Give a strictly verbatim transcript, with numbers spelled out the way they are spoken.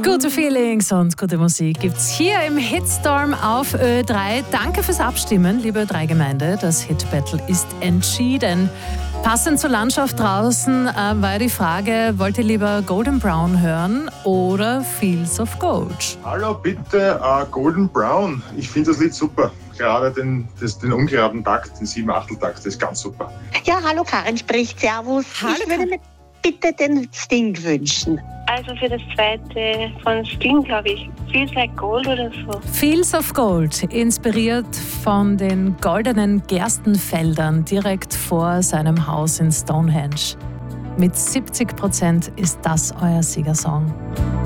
Gute Feelings und gute Musik gibt's hier im Hitstorm auf Ö drei. Danke fürs Abstimmen, liebe Ö drei Gemeinde. Das Hit Battle ist entschieden. Passend zur Landschaft draußen äh, war die Frage, wollt ihr lieber Golden Brown hören oder Fields of Gold? Hallo, bitte uh, Golden Brown. Ich finde das Lied super. Gerade den, das, den ungeraden Takt, den Sieben-Achtel-Takt, das ist ganz super. Ja, hallo, Karin spricht. Servus. Hallo, ich würde mir bitte den Sting wünschen. Also für das zweite von Sting, glaube ich, Feels Like Gold oder so. Fields of Gold, inspiriert von den goldenen Gerstenfeldern direkt vor seinem Haus in Stonehenge. Mit siebzig Prozent ist das euer Siegersong.